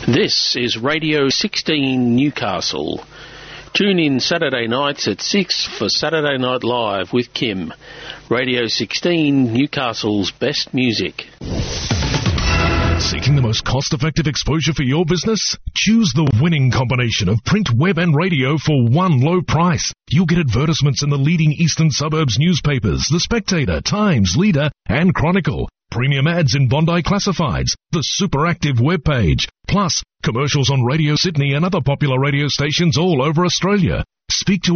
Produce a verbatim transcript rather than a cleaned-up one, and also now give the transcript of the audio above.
This is Radio sixteen Newcastle. Tune in Saturday nights at six for Saturday Night Live with Kim. Radio sixteen, Newcastle's best music. Seeking the most cost-effective exposure for your business? Choose the winning combination of print, web and radio for one low price. You'll get advertisements in the leading eastern suburbs newspapers, The Spectator, Times, Leader and Chronicle. Premium ads in Bondi Classifieds, the Superactive webpage, plus commercials on Radio Sydney and other popular radio stations all over Australia. Speak to